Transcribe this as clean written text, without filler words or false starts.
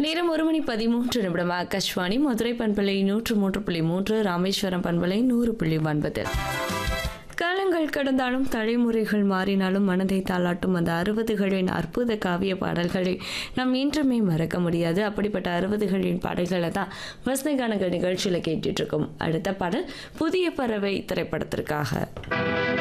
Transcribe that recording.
நேரம் 1:13 ஆகாஷ்வாணி மதுரை பண்பலை 103.3 ராமேஸ்வரம் பண்பலை 100.9. காலங்கள் கடந்தாலும் தலைமுறைகள் மாறினாலும் மனதை தாளாட்டும் அந்த 60களின் அற்புத காவிய பாடல்களை நாம் இன்றுமே மறக்க முடியாது. அப்படிப்பட்ட 60களின் பாடல்களை தான் வசனகானங்கள் நிகழ்ச்சியில் கேட்டுட்டு இருக்கோம். அடுத்த பாடல் புதிய பறவை திரைப்படத்திற்காக.